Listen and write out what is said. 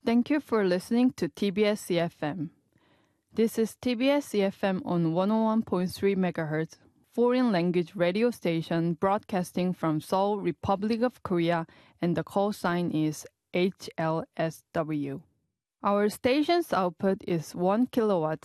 Thank you for listening to TBS EFM. This is TBS EFM on 101.3 MHz, foreign language radio station broadcasting from Seoul, Republic of Korea, and the call sign is HLSW. Our station's output is 1 kilowatt